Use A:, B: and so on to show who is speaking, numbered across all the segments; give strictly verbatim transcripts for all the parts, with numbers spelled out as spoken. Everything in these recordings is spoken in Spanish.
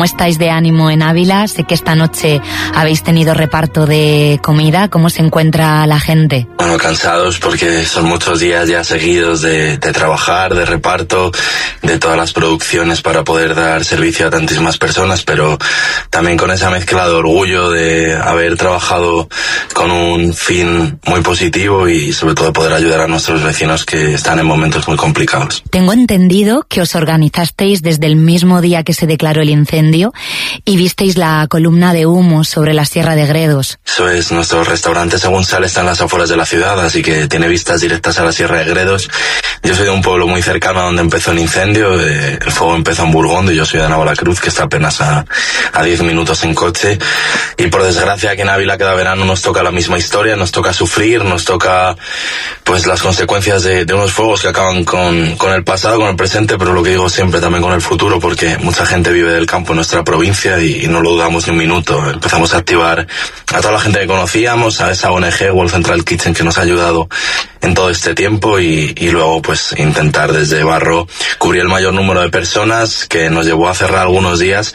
A: estáis de ánimo en Ávila? Sé que esta noche habéis tenido reparto de comida. ¿Cómo se encuentra la gente?
B: Bueno, cansados porque son muchos días ya seguidos de, de trabajar, de reparto, de todas las producciones para poder dar servicio a tantísimas personas, pero también con esa mezcla de orgullo de haber trabajado con un fin muy positivo y sobre todo poder ayudar a nuestros vecinos que están en momentos muy complicados.
A: Tengo entendido que os organizasteis desde el mismo día que se declaró el incendio y visteis la columna de humo sobre la Sierra de Gredos.
B: Eso es, nuestro restaurante según sale está en las afueras de la ciudad, así que tiene vistas directas a la Sierra de Gredos. Yo soy de un pueblo muy cercano a donde empezó el incendio, eh, el fuego empezó en Burgondo y yo soy de Navalacruz, que está apenas a, a diez minutos en coche. Y por desgracia aquí en Ávila cada verano nos toca la misma historia, nos toca sufrir, nos toca pues las consecuencias de, de unos fuegos que acaban con, con el pasado, con el presente, pero lo que digo siempre también con el futuro, porque mucha gente vive del campo en nuestra provincia y, y no lo dudamos ni un minuto. Empezamos a activar a toda la gente que conocíamos, a esa O N G, World Central Kitchen, que nos ha ayudado en todo este tiempo y, y luego pues intentar desde Barro cubrir el mayor número de personas, que nos llevó a cerrar algunos días,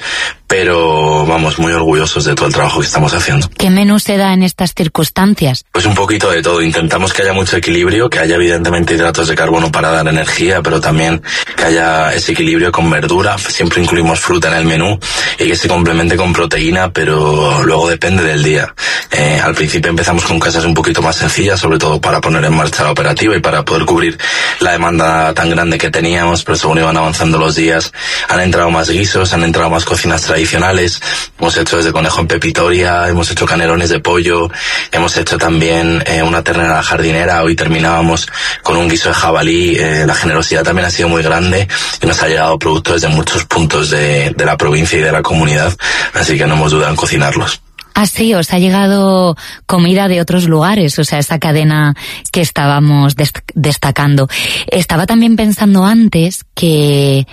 B: pero vamos, muy orgullosos de todo el trabajo que estamos haciendo.
A: ¿Qué menú se da en estas circunstancias?
B: Pues un poquito de todo. Intentamos que haya mucho equilibrio, que haya evidentemente hidratos de carbono para dar energía, pero también que haya ese equilibrio con verdura. Siempre incluimos fruta en el menú y que se complemente con proteína, pero luego depende del día. Eh, al principio empezamos con casas un poquito más sencillas, sobre todo para poner en marcha la operativa y para poder cubrir la demanda tan grande que teníamos, pero según iban avanzando los días han entrado más guisos, han entrado más cocinas tradicionales. Hemos hecho desde conejo en pepitoria, hemos hecho canelones de pollo, hemos hecho también eh, una ternera a la jardinera. Hoy terminábamos con un guiso de jabalí. Eh, la generosidad también ha sido muy grande y nos ha llegado productos desde muchos puntos de, de la provincia y de la comunidad, así que no hemos dudado en cocinarlos.
A: Ah, sí, os ha llegado comida de otros lugares, o sea, esa cadena que estábamos des- destacando. Estaba también pensando antes que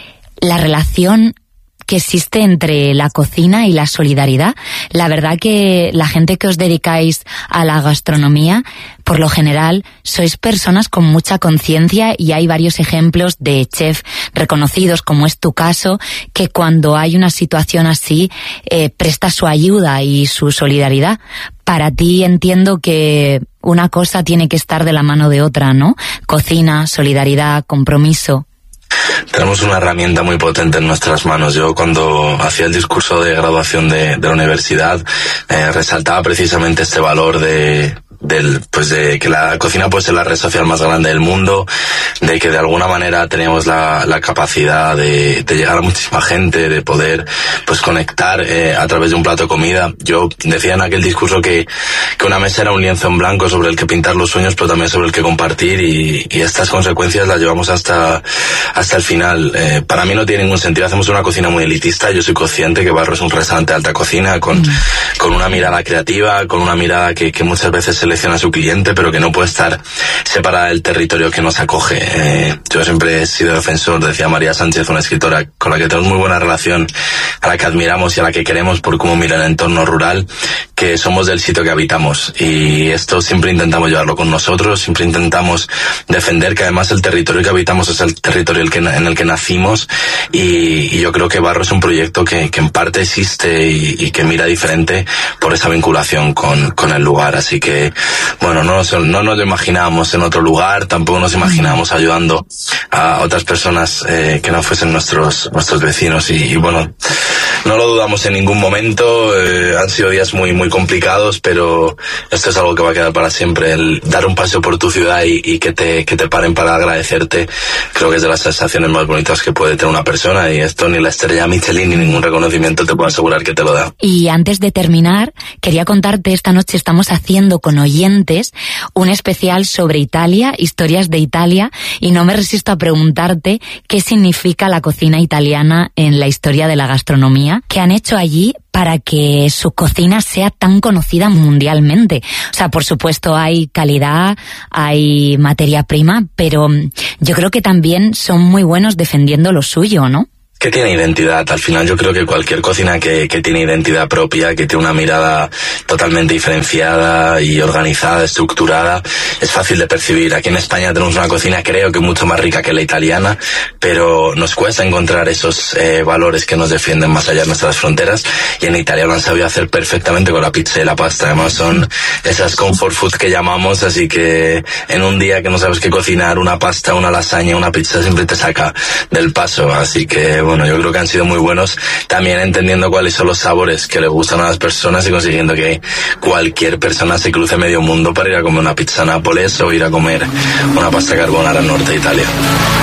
A: la relación que existe entre la cocina y la solidaridad. La verdad que la gente que os dedicáis a la gastronomía, por lo general, sois personas con mucha conciencia y hay varios ejemplos de chefs reconocidos, como es tu caso, que cuando hay una situación así, eh, presta su ayuda y su solidaridad. Para ti entiendo que una cosa tiene que estar de la mano de otra, ¿no? Cocina, solidaridad, compromiso.
B: Tenemos una herramienta muy potente en nuestras manos. Yo cuando hacía el discurso de graduación de, de la universidad eh, resaltaba precisamente este valor de del pues de que la cocina puede ser la red social más grande del mundo, de que de alguna manera tenemos la, la capacidad de, de llegar a muchísima gente, de poder pues conectar eh, a través de un plato de comida. Yo decía en aquel discurso que, que una mesa era un lienzo en blanco sobre el que pintar los sueños, pero también sobre el que compartir, y, y estas consecuencias las llevamos hasta hasta el final. Eh, para mí no tiene ningún sentido. Hacemos una cocina muy elitista. Yo soy consciente que Barro es un restaurante de alta cocina con, mm. con una mirada creativa, con una mirada que, que muchas veces selecciona a su cliente, pero que no puede estar separada del territorio que nos acoge. Eh, yo siempre he sido defensor, decía María Sánchez, una escritora con la que tenemos muy buena relación, a la que admiramos y a la que queremos por cómo mira el entorno rural, que somos del sitio que habitamos, y esto siempre intentamos llevarlo con nosotros, siempre intentamos defender que además el territorio que habitamos es el territorio el que, en el que nacimos, y, y yo creo que Barro es un proyecto que, que en parte existe y, y que mira diferente por esa vinculación con, con el lugar. Así que bueno, no, no nos lo imaginábamos en otro lugar, tampoco nos imaginábamos ayudando a otras personas eh, que no fuesen nuestros nuestros vecinos, y, y bueno, no lo dudamos en ningún momento. Eh, han sido días muy muy complicados, pero esto es algo que va a quedar para siempre. El dar un paseo por tu ciudad y, y que te que te paren para agradecerte, creo que es de las sensaciones más bonitas que puede tener una persona, y esto ni la estrella Michelin ni ningún reconocimiento te puedo asegurar que te lo da.
A: Y antes de terminar, quería contarte, esta noche estamos haciendo con oyentes un especial sobre Italia, historias de Italia, y no me resisto a preguntarte qué significa la cocina italiana en la historia de la gastronomía, qué han hecho allí para que su cocina sea tan conocida mundialmente. O sea, por supuesto hay calidad, hay materia prima, pero yo creo que también son muy buenos defendiendo lo suyo, ¿no?
B: que tiene identidad. Al final yo creo que cualquier cocina que, que tiene identidad propia, que tiene una mirada totalmente diferenciada y organizada, estructurada, es fácil de percibir. Aquí en España tenemos una cocina, creo que mucho más rica que la italiana, pero nos cuesta encontrar esos eh, valores que nos defienden más allá de nuestras fronteras, y en Italia lo han sabido hacer perfectamente con la pizza y la pasta. Además son esas comfort food que llamamos, así que en un día que no sabes qué cocinar, una pasta, una lasaña, una pizza siempre te saca del paso. Así que bueno, yo creo que han sido muy buenos, también entendiendo cuáles son los sabores que le gustan a las personas y consiguiendo que cualquier persona se cruce medio mundo para ir a comer una pizza a Nápoles o ir a comer una pasta carbonara al norte de Italia.